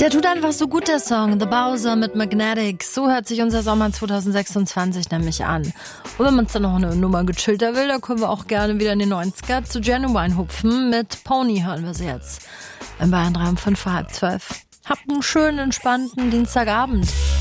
Der tut einfach so gut, der Song. The Bowser mit Magnetic. So hört sich unser Sommer 2026 nämlich an. Und wenn man uns dann noch eine Nummer gechillter will, da können wir auch gerne wieder in den 90er zu Genuine hupfen. Mit Pony hören wir sie jetzt. In Bayern 3 um 5 vor halb 12. Habt einen schönen, entspannten Dienstagabend.